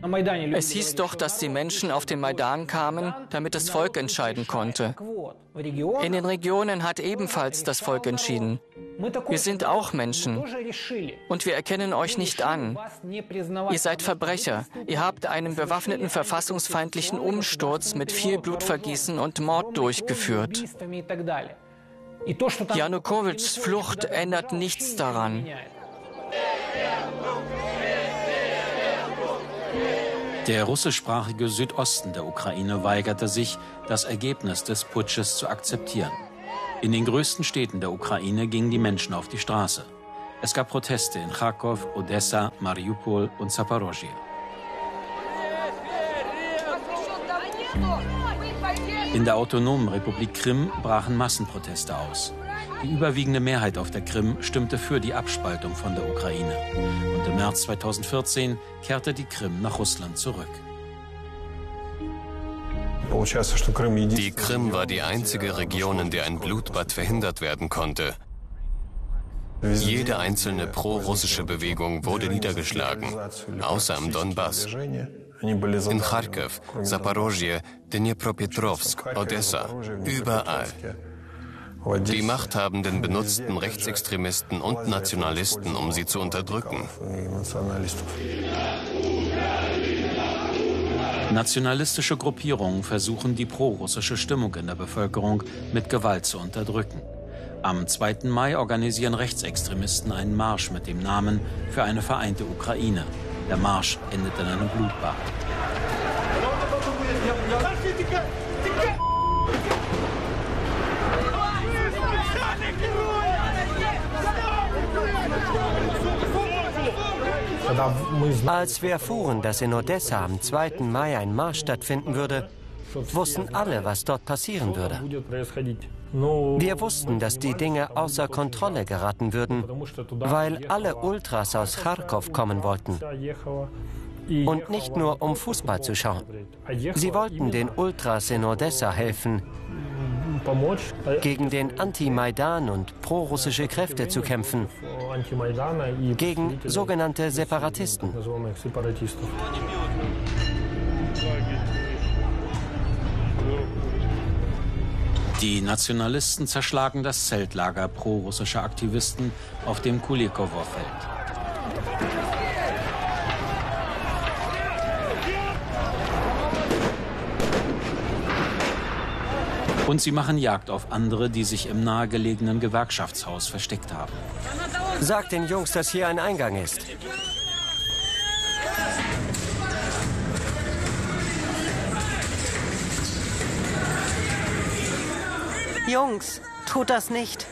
Es hieß doch, dass die Menschen auf den Maidan kamen, damit das Volk entscheiden konnte. In den Regionen hat ebenfalls das Volk entschieden. Wir sind auch Menschen und wir erkennen euch nicht an. Ihr seid Verbrecher. Ihr habt einen bewaffneten verfassungsfeindlichen Umsturz mit viel Blutvergießen und Mord durchgeführt. Janukowitschs Flucht ändert nichts daran. Der russischsprachige Südosten der Ukraine weigerte sich, das Ergebnis des Putsches zu akzeptieren. In den größten Städten der Ukraine gingen die Menschen auf die Straße. Es gab Proteste in Charkow, Odessa, Mariupol und Zaporozhye. In der autonomen Republik Krim brachen Massenproteste aus. Die überwiegende Mehrheit auf der Krim stimmte für die Abspaltung von der Ukraine. Und im März 2014 kehrte die Krim nach Russland zurück. Die Krim war die einzige Region, in der ein Blutbad verhindert werden konnte. Jede einzelne pro-russische Bewegung wurde niedergeschlagen, außer im Donbass. In Charkow, Zaporozhye, Dnipropetrovsk, Odessa, überall. Die Machthabenden benutzten Rechtsextremisten und Nationalisten, um sie zu unterdrücken. Nationalistische Gruppierungen versuchen, die prorussische Stimmung in der Bevölkerung mit Gewalt zu unterdrücken. Am 2. Mai organisieren Rechtsextremisten einen Marsch mit dem Namen Für eine vereinte Ukraine. Der Marsch endet in einem Blutbad. Als wir erfuhren, dass in Odessa am 2. Mai ein Marsch stattfinden würde, wussten alle, was dort passieren würde. Wir wussten, dass die Dinge außer Kontrolle geraten würden, weil alle Ultras aus Charkow kommen wollten. Und nicht nur, um Fußball zu schauen. Sie wollten den Ultras in Odessa helfen, gegen den Anti-Maidan und prorussische Kräfte zu kämpfen, gegen sogenannte Separatisten. Die Nationalisten zerschlagen das Zeltlager prorussischer Aktivisten auf dem Kulikowo-Feld. Und sie machen Jagd auf andere, die sich im nahegelegenen Gewerkschaftshaus versteckt haben. Sag den Jungs, dass hier ein Eingang ist. Jungs, tut das nicht.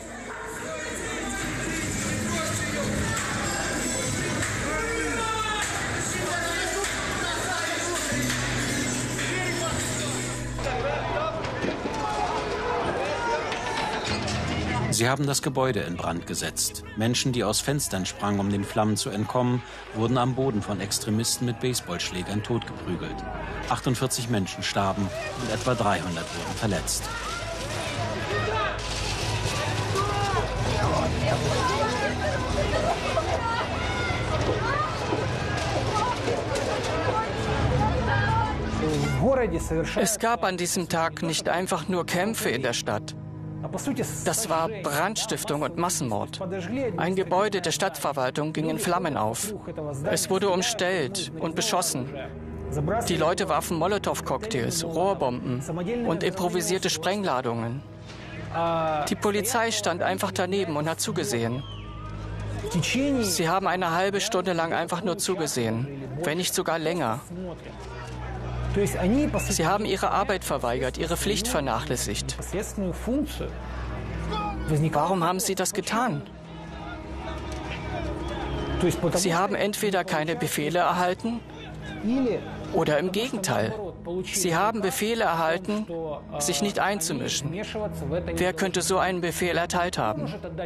Sie haben das Gebäude in Brand gesetzt. Menschen, die aus Fenstern sprangen, um den Flammen zu entkommen, wurden am Boden von Extremisten mit Baseballschlägern totgeprügelt. 48 Menschen starben und etwa 300 wurden verletzt. Es gab an diesem Tag nicht einfach nur Kämpfe in der Stadt. Das war Brandstiftung und Massenmord. Ein Gebäude der Stadtverwaltung ging in Flammen auf. Es wurde umstellt und beschossen. Die Leute warfen Molotow-Cocktails, Rohrbomben und improvisierte Sprengladungen. Die Polizei stand einfach daneben und hat zugesehen. Sie haben eine halbe Stunde lang einfach nur zugesehen, wenn nicht sogar länger. Sie haben ihre Arbeit verweigert, ihre Pflicht vernachlässigt. Warum haben sie das getan? Sie haben entweder keine Befehle erhalten oder im Gegenteil. Sie haben Befehle erhalten, sich nicht einzumischen. Wer könnte so einen Befehl erteilt haben?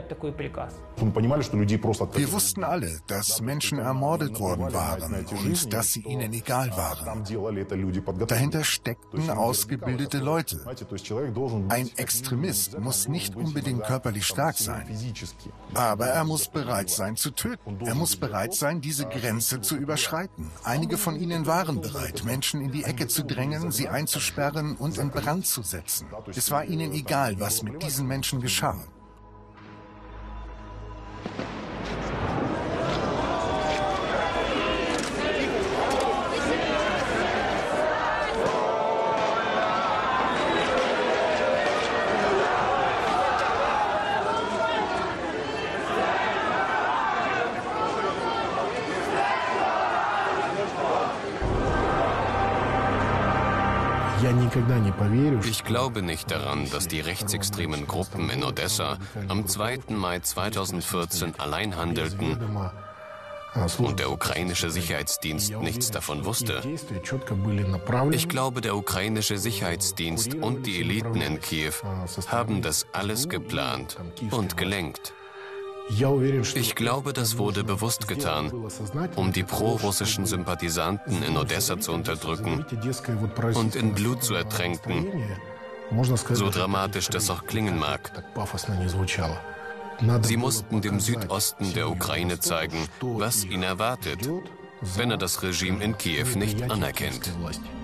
Wir wussten alle, dass Menschen ermordet worden waren und dass sie ihnen egal waren. Dahinter steckten ausgebildete Leute. Ein Extremist muss nicht unbedingt körperlich stark sein, aber er muss bereit sein zu töten. Er muss bereit sein, diese Grenze zu überschreiten. Einige von ihnen waren bereit, Menschen in die Ecke zu drängen, sie einzusperren und in Brand zu setzen. Es war ihnen egal, was mit diesen Menschen geschah. Ich glaube nicht daran, dass die rechtsextremen Gruppen in Odessa am 2. Mai 2014 allein handelten und der ukrainische Sicherheitsdienst nichts davon wusste. Ich glaube, der ukrainische Sicherheitsdienst und die Eliten in Kiew haben das alles geplant und gelenkt. Ich glaube, das wurde bewusst getan, um die prorussischen Sympathisanten in Odessa zu unterdrücken und in Blut zu ertränken, so dramatisch das auch klingen mag. Sie mussten dem Südosten der Ukraine zeigen, was ihn erwartet, wenn er das Regime in Kiew nicht anerkennt.